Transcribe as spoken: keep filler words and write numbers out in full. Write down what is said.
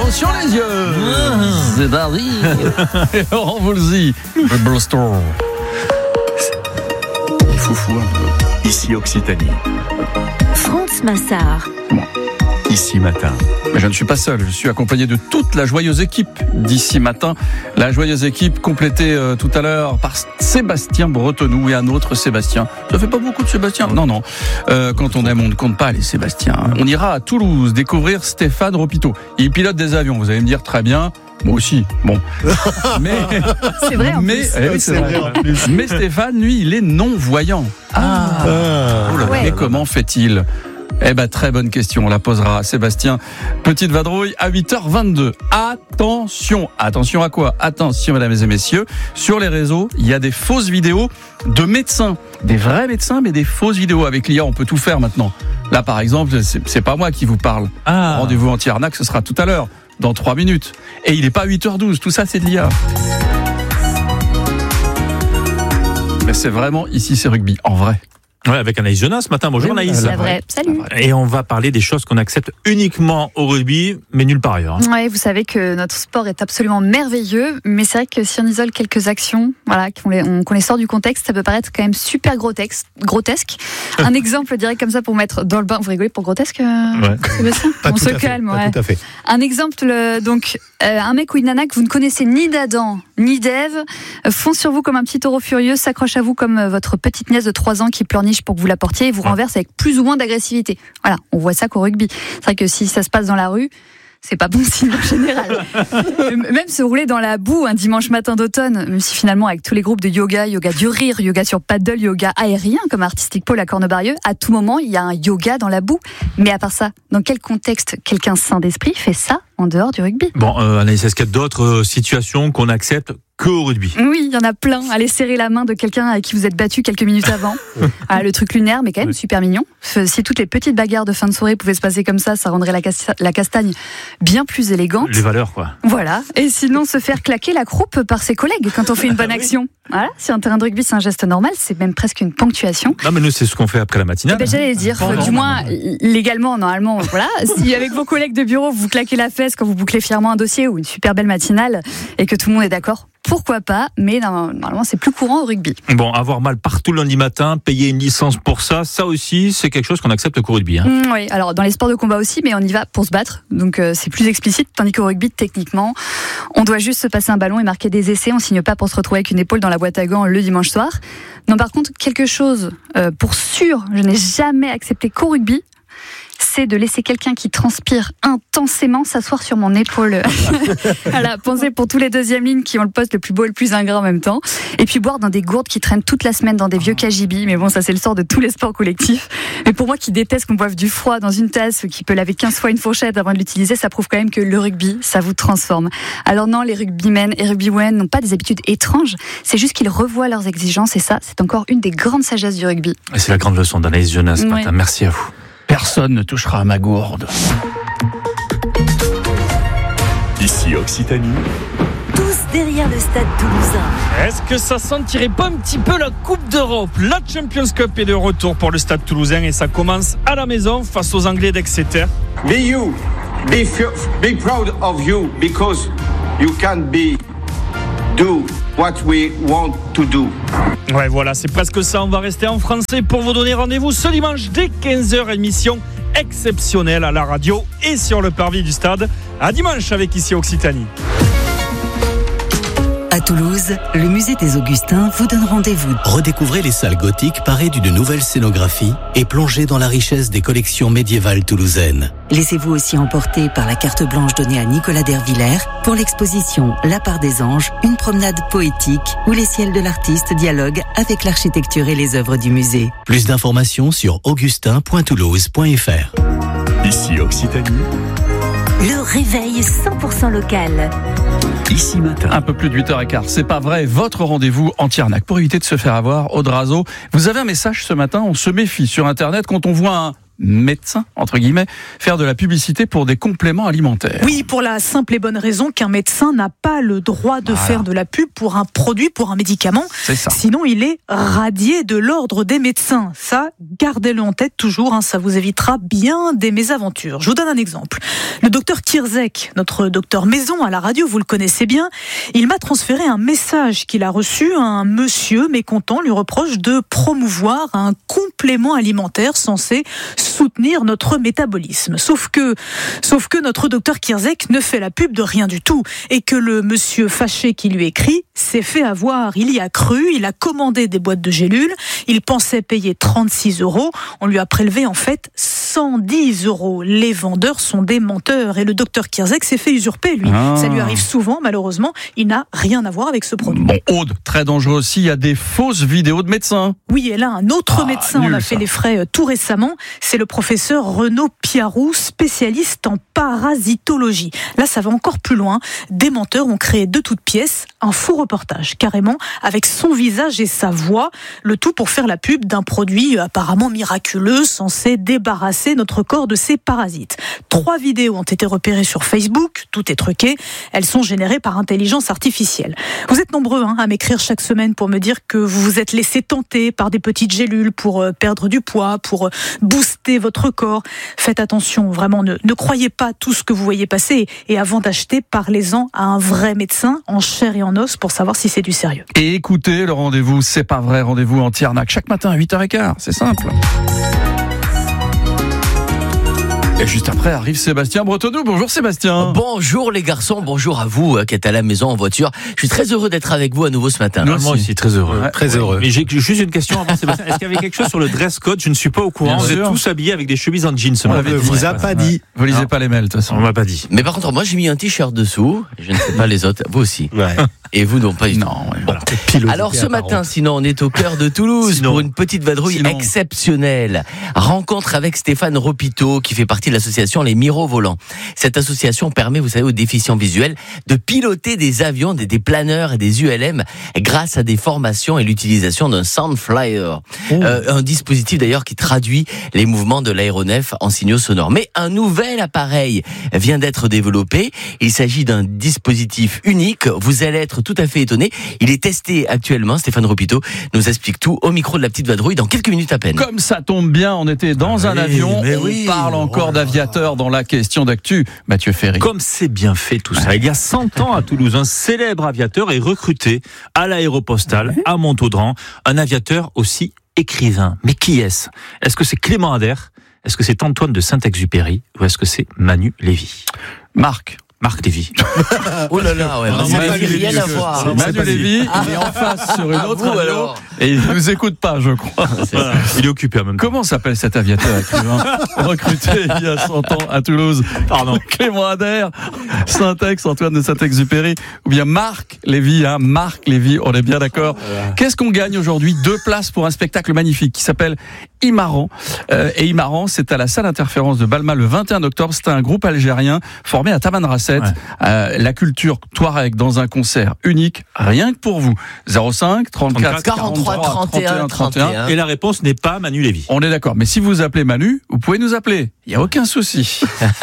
Attention les yeux. C'est parti. Et Laurent Voulzy, le Brewster. Il faut fou un peu. Ici Occitanie. France Massard. Bon. Ici Matin. Mais je ne suis pas seul, je suis accompagné de toute la joyeuse équipe d'Ici Matin. La joyeuse équipe complétée euh, tout à l'heure par Sébastien Bretonou et un autre Sébastien. Ça fait pas beaucoup de Sébastien. Non, non. Euh, quand on aime, on ne compte pas les Sébastiens. On ira à Toulouse découvrir Stéphane Ropito. Il pilote des avions, vous allez me dire très bien. Moi aussi, bon. Mais, c'est vrai en mais, plus. Eh oui, c'est vrai. Mais Stéphane, lui, il est non-voyant. Ah, ah. Oh là, ouais. Mais comment fait-il ? Eh ben, très bonne question, on la posera à Sébastien. Petite vadrouille à huit heures vingt-deux. Attention, attention à quoi ? Attention, mesdames et messieurs, sur les réseaux, il y a des fausses vidéos de médecins. Des vrais médecins, mais des fausses vidéos. Avec l'I A, on peut tout faire maintenant. Là, par exemple, c'est, c'est pas moi qui vous parle. Ah. Rendez-vous anti-arnaque, ce sera tout à l'heure, dans trois minutes. Et il n'est pas huit heures douze, tout ça, c'est de l'I A. Mais c'est vraiment, ici, c'est rugby, en vrai. Ouais, avec Anaïs Jonas ce matin. Bonjour Anaïs. C'est vrai. Salut. Et on va parler des choses qu'on accepte uniquement au rugby, mais nulle part ailleurs. Hein. Ouais, vous savez que notre sport est absolument merveilleux, mais c'est vrai que si on isole quelques actions, voilà, qu'on les, on, qu'on les sort du contexte, ça peut paraître quand même super grotesque. grotesque. Un exemple direct comme ça pour mettre dans le bain. Vous rigolez pour grotesque, ouais. Sébastien ? On se calme. Pas ouais. tout à fait. Un exemple, donc euh, un mec ou une nana que vous ne connaissez ni d'Adam ni d'Ève euh, fond sur vous comme un petit taureau furieux, s'accroche à vous comme euh, votre petite nièce de trois ans qui pleurniche pour que vous la portiez et vous renverse avec plus ou moins d'agressivité. Voilà, on voit ça qu'au rugby. C'est vrai que si ça se passe dans la rue, c'est pas bon signe en général. Même se rouler dans la boue un dimanche matin d'automne, même si finalement avec tous les groupes de yoga, yoga du rire, yoga sur paddle, yoga aérien comme Artistic Pole à Cornebarieux, à tout moment il y a un yoga dans la boue. Mais à part ça, dans quel contexte quelqu'un sain d'esprit fait ça en dehors du rugby ? Bon, euh, Anaïs, est-ce qu'il y a d'autres euh, situations qu'on accepte qu'au rugby ? Oui, il y en a plein. Allez serrer la main de quelqu'un avec qui vous êtes battu quelques minutes avant. Ah, le truc lunaire, mais quand même super mignon. Si toutes les petites bagarres de fin de soirée pouvaient se passer comme ça, ça rendrait la, cas- la castagne bien plus élégante. Les valeurs, quoi. Voilà. Et sinon, se faire claquer la croupe par ses collègues quand on fait une bonne action. Voilà. Si un terrain de rugby, c'est un geste normal, c'est même presque une ponctuation. Non, mais nous, c'est ce qu'on fait après la matinale. Eh ben, j'allais dire, oh, du non, moins, non, non. légalement, normalement, voilà. Si avec vos collègues de bureau, vous claquez la fesse quand vous bouclez fièrement un dossier ou une super belle matinale et que tout le monde est d'accord, pourquoi pas, mais normalement c'est plus courant au rugby. Bon, avoir mal partout lundi matin, payer une licence pour ça, ça aussi c'est quelque chose qu'on accepte qu'au rugby. Hein. Mmh, oui, alors dans les sports de combat aussi, mais on y va pour se battre, donc euh, c'est plus explicite, tandis qu'au rugby, techniquement, on doit juste se passer un ballon et marquer des essais, on signe pas pour se retrouver avec une épaule dans la boîte à gants le dimanche soir. Non, par contre, quelque chose, euh, pour sûr, je n'ai jamais accepté qu'au rugby, c'est de laisser quelqu'un qui transpire intensément s'asseoir sur mon épaule. Voilà, pensez pour tous les deuxièmes lignes qui ont le poste le plus beau et le plus ingrat en même temps. Et puis boire dans des gourdes qui traînent toute la semaine dans des vieux kajibis. Mais bon, ça c'est le sort de tous les sports collectifs. Mais pour moi qui déteste qu'on boive du froid dans une tasse, qui peut laver quinze fois une fourchette avant de l'utiliser, ça prouve quand même que le rugby, ça vous transforme. Alors non, les rugbymen et rugbywomen n'ont pas des habitudes étranges. C'est juste qu'ils revoient leurs exigences et ça, c'est encore une des grandes sagesses du rugby. Et c'est la grande leçon d'Anaïs Jonas ce matin. Oui. Merci à vous. Personne ne touchera à ma gourde. Ici Occitanie. Tous derrière le stade toulousain. Est-ce que ça sentirait pas un petit peu la Coupe d'Europe ? La Champions Cup est de retour pour le stade toulousain et ça commence à la maison face aux Anglais d'Exeter. Be you, be, be proud of you because you can be do what we want to do. Ouais, voilà, c'est presque ça. On va rester en français pour vous donner rendez-vous ce dimanche dès quinze heures. Émission exceptionnelle à la radio et sur le parvis du stade. À dimanche avec Ici Occitanie. À Toulouse, le musée des Augustins vous donne rendez-vous. Redécouvrez les salles gothiques parées d'une nouvelle scénographie et plongez dans la richesse des collections médiévales toulousaines. Laissez-vous aussi emporter par la carte blanche donnée à Nicolas Dervillers pour l'exposition La part des anges, une promenade poétique où les ciels de l'artiste dialoguent avec l'architecture et les œuvres du musée. Plus d'informations sur augustin point toulouse point f r. Ici Occitanie. Le réveil cent pour cent local. Ici Matin. Un peu plus de huit heures quinze, c'est pas vrai, votre rendez-vous anti-arnaque. Pour éviter de se faire avoir, Audrazo, vous avez un message ce matin, on se méfie sur Internet quand on voit un médecin, entre guillemets, faire de la publicité pour des compléments alimentaires. Oui, pour la simple et bonne raison qu'un médecin n'a pas le droit de voilà. faire de la pub pour un produit, pour un médicament. C'est ça. Sinon, il est radié de l'ordre des médecins. Ça, gardez-le en tête toujours, hein, ça vous évitera bien des mésaventures. Je vous donne un exemple. Le docteur Kirzek, notre docteur maison à la radio, vous le connaissez bien, il m'a transféré un message qu'il a reçu. Un monsieur mécontent lui reproche de promouvoir un complément alimentaire censé soutenir notre métabolisme. Sauf que, sauf que notre docteur Kirzek ne fait la pub de rien du tout et que le monsieur fâché qui lui écrit s'est fait avoir. Il y a cru, il a commandé des boîtes de gélules, il pensait payer trente-six euros, on lui a prélevé en fait cent dix euros. Les vendeurs sont des menteurs et le docteur Kirzek s'est fait usurper, lui. Ah. Ça lui arrive souvent, malheureusement, il n'a rien à voir avec ce produit. Bon, Aude, très dangereux aussi, il y a des fausses vidéos de médecins. Oui, et là, un autre ah, médecin nul, en a fait ça. les frais tout récemment, c'est le professeur Renaud Piarou, spécialiste en parasitologie. Là, ça va encore plus loin. Des menteurs ont créé de toutes pièces un faux reportage, carrément, avec son visage et sa voix, le tout pour faire la pub d'un produit apparemment miraculeux, censé débarrasser notre corps de ses parasites. Trois vidéos ont été repérées sur Facebook, tout est truqué, elles sont générées par intelligence artificielle. Vous êtes nombreux hein, à m'écrire chaque semaine pour me dire que vous vous êtes laissé tenter par des petites gélules pour euh, perdre du poids, pour euh, booster votre corps. Faites attention, vraiment, ne, ne croyez pas tout ce que vous voyez passer et avant d'acheter, parlez-en à un vrai médecin en chair et en os pour savoir si c'est du sérieux. Et écoutez le rendez-vous, c'est pas vrai, rendez-vous anti-arnaque chaque matin à huit heures quinze, c'est simple. Et juste après arrive Sébastien Bretonneau. Bonjour Sébastien. Bonjour les garçons, bonjour à vous euh, qui êtes à la maison en voiture. Je suis très heureux d'être avec vous à nouveau ce matin. Moi aussi, moi aussi très heureux. Ouais, très ouais. heureux. Mais j'ai juste une question avant Sébastien. Est-ce qu'il y avait quelque chose sur le dress code ? Je ne suis pas au courant. Bien Vous sûr. êtes tous habillés avec des chemises en jeans. On l'avait vous dit. a pas dit. Vous lisez Non. pas les mails de toute façon. On m'a pas dit. Mais par contre, moi j'ai mis un t-shirt dessous. Je ne sais pas les autres. Vous aussi. Ouais. Et vous non, pas du tout. Non, ouais, Bon. voilà. Alors ce matin, sinon, on est au cœur de Toulouse Sinon. pour une petite vadrouille Sinon. exceptionnelle. Rencontre avec Stéphane Ropito, qui fait partie de l'association Les Miro Volants. Cette association permet, vous savez, aux déficients visuels de piloter des avions, des, des planeurs et des U L M grâce à des formations et l'utilisation d'un Soundflyer. Oh. Euh, un dispositif d'ailleurs qui traduit les mouvements de l'aéronef en signaux sonores. Mais un nouvel appareil vient d'être développé. Il s'agit d'un dispositif unique. Vous allez être tout à fait étonné. Il est testé actuellement. Stéphane Ropito nous explique tout au micro de la petite vadrouille dans quelques minutes à peine. Comme ça tombe bien, on était dans Ah un oui, avion. mais On oui. parle encore Oh là d'aviateurs dans la question d'actu. Mathieu Ferry. Comme c'est bien fait tout ça. Il y a cent ans à Toulouse, un célèbre aviateur est recruté à l'aéropostale à Montaudran. Un aviateur aussi écrivain. Mais qui est-ce ? Est-ce que c'est Clément Ader ? Est-ce que c'est Antoine de Saint-Exupéry ? Ou est-ce que c'est Manu Lévy ? Marc. Marc Lévy. Oh là là, ouais, Non, ça n'a Manu rien Lévy, à que- voir. c'est Manu Lévy, il est en face sur une autre vous, radio alors. et il nous écoute pas, je crois. Voilà. Il est occupé en même temps. Comment s'appelle cet aviateur écrivain recruté il y a cent ans à Toulouse ? Pardon. Clément Ader, Saint-Ex, Antoine de Saint-Exupéry, ou bien Marc Lévy, hein, Marc Lévy, on est bien d'accord. Qu'est-ce qu'on gagne aujourd'hui ? Deux places pour un spectacle magnifique qui s'appelle Imaran. Euh, et Imaran, c'est à la salle Interférence de Balma le vingt et un octobre. C'est un groupe algérien formé à Tamanrasset. Ouais. Euh, la culture Touareg dans un concert unique, rien que pour vous. zéro cinq trente-quatre quarante-trois trente et un trente et un. Et la réponse n'est pas Manu Lévy. On est d'accord. Mais si vous appelez Manu, vous pouvez nous appeler. Il n'y a aucun souci.